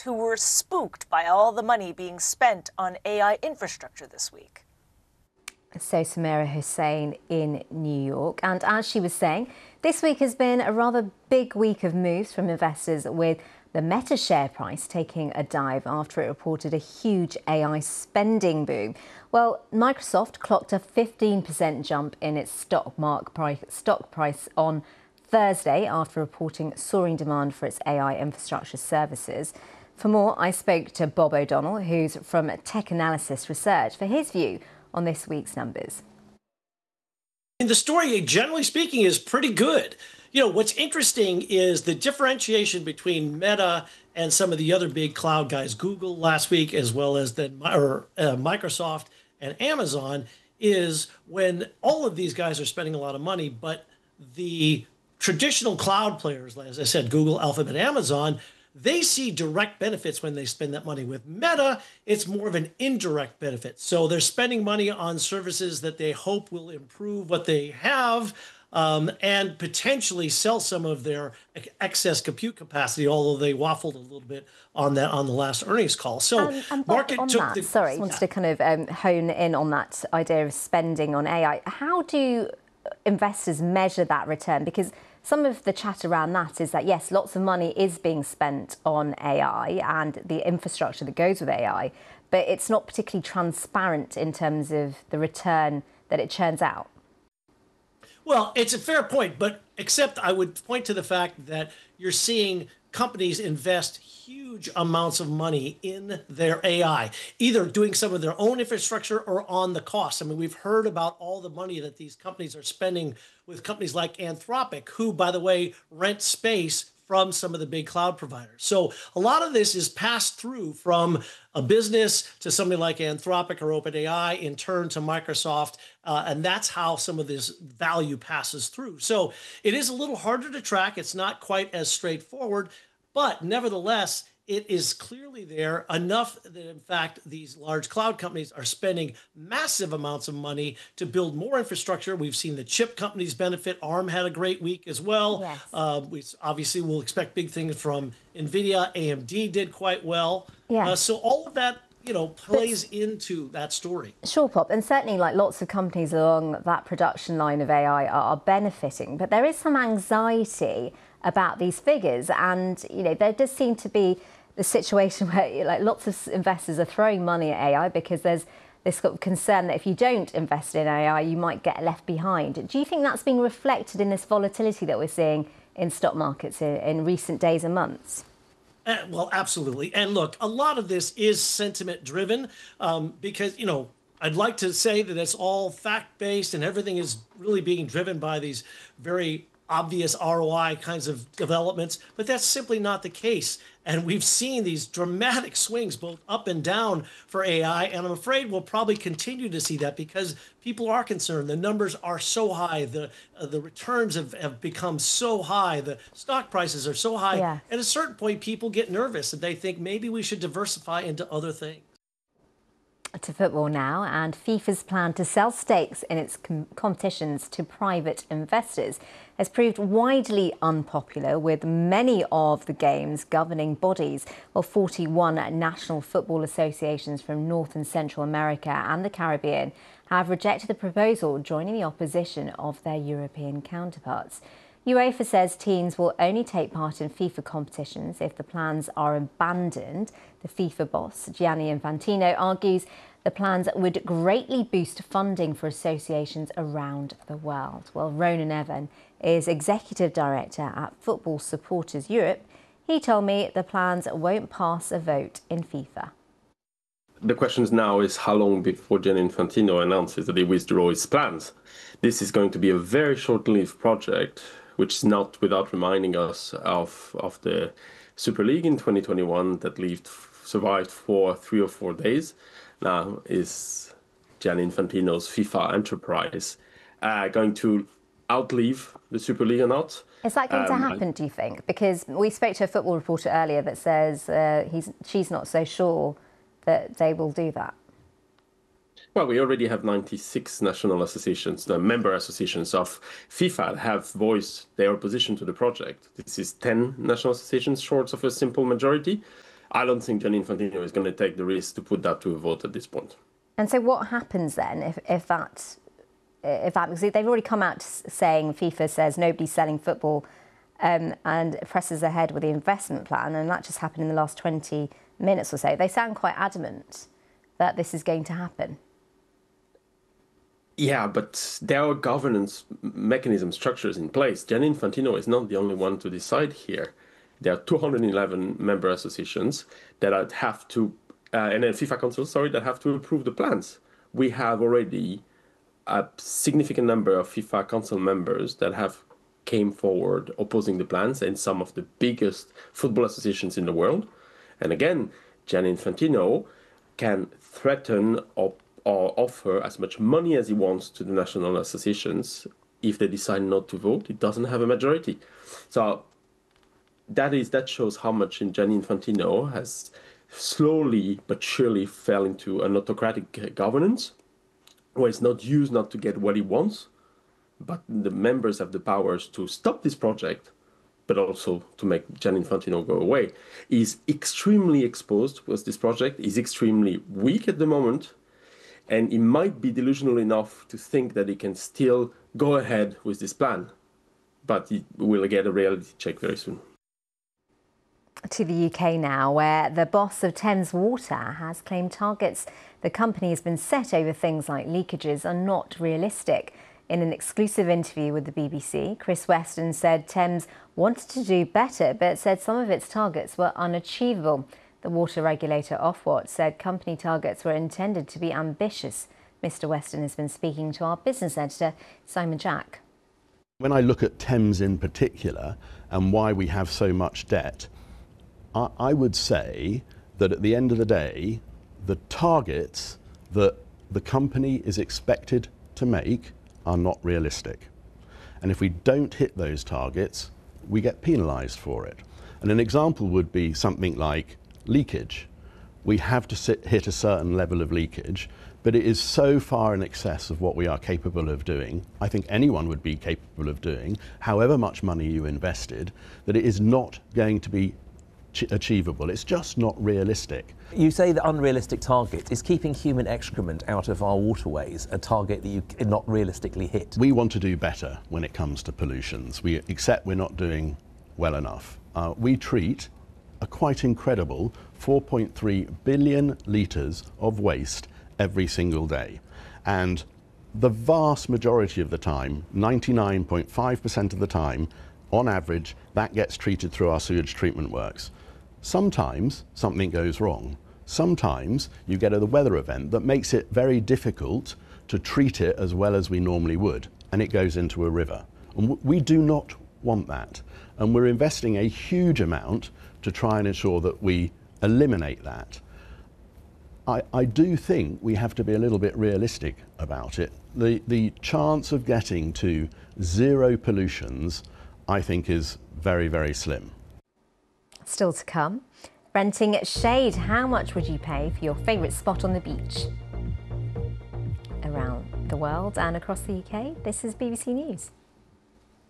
who were spooked by all the money being spent on AI infrastructure this week. So Samira Hussain in New York. And as she was saying, this week has been a rather big week of moves from investors, with the Meta share price taking a dive after it reported a huge AI spending boom. Well, Microsoft clocked a 15% jump in its stock price on Thursday after reporting soaring demand for its AI infrastructure services. For more, I spoke to Bob O'Donnell, who's from Tech Analysis Research, for his view on this week's numbers. The story, generally speaking, is pretty good. What's interesting is the differentiation between Meta and some of the other big cloud guys, Google last week, as well as Microsoft and Amazon, is when all of these guys are spending a lot of money, but the traditional cloud players, as I said, Google, Alphabet, Amazon, they see direct benefits when they spend that money. With Meta, it's more of an indirect benefit. So they're spending money on services that they hope will improve what they have, and potentially sell some of their excess compute capacity, although they waffled a little bit on that on the last earnings call. So and market on took that, sorry, I wanted to kind of hone in on that idea of spending on AI. How do investors measure that return? Because some of the chat around that is that, yes, lots of money is being spent on AI and the infrastructure that goes with AI, but it's not particularly transparent in terms of the return that it churns out. Well, it's a fair point, but except I would point to the fact that you're seeing companies invest huge amounts of money in their AI, either doing some of their own infrastructure or on the cost. I mean, we've heard about all the money that these companies are spending with companies like Anthropic, who, by the way, rent space from some of the big cloud providers. So a lot of this is passed through from a business to somebody like Anthropic or OpenAI, in turn to Microsoft, and that's how some of this value passes through. So it is a little harder to track. It's not quite as straightforward, but nevertheless, it is clearly there enough that, in fact, these large cloud companies are spending massive amounts of money to build more infrastructure. We've seen the chip companies benefit. ARM had a great week as well. Yes. We obviously will expect big things from NVIDIA. AMD did quite well. Yeah. So all of that, plays into that story. Sure, Pop. And certainly, like, lots of companies along that production line of AI are benefiting. But there is some anxiety about these figures. And, there does seem to be the situation where, like, lots of investors are throwing money at AI because there's this sort of concern that if you don't invest in AI, you might get left behind. Do you think that's being reflected in this volatility that we're seeing in stock markets in recent days and months? Well, absolutely. And look, a lot of this is sentiment driven, because, I'd like to say that it's all fact based and everything is really being driven by these very obvious ROI kinds of developments, but that's simply not the case. And we've seen these dramatic swings both up and down for AI, and I'm afraid we'll probably continue to see that because people are concerned. The numbers are so high, the returns have become so high, the stock prices are so high. Yeah. At a certain point, people get nervous and they think maybe we should diversify into other things. To football now, and FIFA's plan to sell stakes in its competitions to private investors has proved widely unpopular, with many of the game's governing bodies, 41 national football associations from North and Central America and the Caribbean, have rejected the proposal, joining the opposition of their European counterparts. UEFA says teams will only take part in FIFA competitions if the plans are abandoned. The FIFA boss, Gianni Infantino, argues the plans would greatly boost funding for associations around the world. Well, Ronan Evan is Executive Director at Football Supporters Europe. He told me the plans won't pass a vote in FIFA. The question now is how long before Gianni Infantino announces that he withdraws his plans. This is going to be a very short-lived project, which is not without reminding us of the Super League in 2021 that survived for 3 or 4 days. Now is Gianni Infantino's FIFA enterprise going to outlive the Super League or not? Is that going to happen, do you think? Because we spoke to a football reporter earlier that says she's not so sure that they will do that. Well, we already have 96 national associations, the member associations of FIFA, have voiced their opposition to the project. This is 10 national associations short of a simple majority. I don't think Gianni Infantino is going to take the risk to put that to a vote at this point. And so what happens then if that, because they've already come out saying, FIFA says nobody's selling football and presses ahead with the investment plan, and that just happened in the last 20 minutes or so. They sound quite adamant that this is going to happen. Yeah, but there are governance mechanism structures in place. Gianni Infantino is not the only one to decide here. There are 211 member associations that have to, and a FIFA Council, that have to approve the plans. We have already a significant number of FIFA Council members that have came forward opposing the plans, and some of the biggest football associations in the world. And again, Gianni Infantino can threaten or offer as much money as he wants to the national associations. If they decide not to vote, he doesn't have a majority. So that shows how much Gianni Infantino has slowly but surely fell into an autocratic governance, where it's not used not to get what he wants, but the members have the powers to stop this project, but also to make Gianni Infantino go away. He's extremely exposed with this project. He's extremely weak at the moment, and he might be delusional enough to think that he can still go ahead with this plan, but he will get a reality check very soon. To the UK now, where the boss of Thames Water has claimed targets the company has been set over things like leakages are not realistic. In an exclusive interview with the BBC, Chris Weston said Thames wanted to do better, but said some of its targets were unachievable. The water regulator Ofwat said company targets were intended to be ambitious. Mr. Weston has been speaking to our business editor, Simon Jack. When I look at Thames in particular and why we have so much debt, I would say that at the end of the day, the targets that the company is expected to make are not realistic. And if we don't hit those targets, we get penalised for it. And an example would be something like leakage. We have to hit a certain level of leakage, but it is so far in excess of what we are capable of doing, I think anyone would be capable of doing, however much money you invested, that it is not going to be achievable. It's just not realistic. You say the unrealistic target is keeping human excrement out of our waterways, a target that you cannot realistically hit. We want to do better when it comes to pollutions. We accept we're not doing well enough. We treat a quite incredible 4.3 billion litres of waste every single day. And the vast majority of the time, 99.5% of the time, on average, that gets treated through our sewage treatment works. Sometimes something goes wrong. Sometimes you get a weather event that makes it very difficult to treat it as well as we normally would, and it goes into a river. And we do not want that. And we're investing a huge amount to try and ensure that we eliminate that. I do think we have to be a little bit realistic about it. The chance of getting to zero pollutions, I think, is very, very slim. Still to come. Renting shade. How much would you pay for your favourite spot on the beach? Around the world and across the UK, this is BBC News.